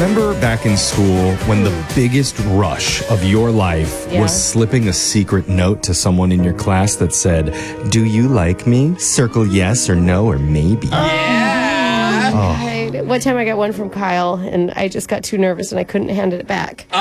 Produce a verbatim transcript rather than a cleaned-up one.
remember back in school when the biggest rush of your life Yeah. was slipping a secret note to someone in your class that said, "Do you like me? Circle yes or no or maybe." God. One time I got one from Kyle, and I just got too nervous and I couldn't hand it back.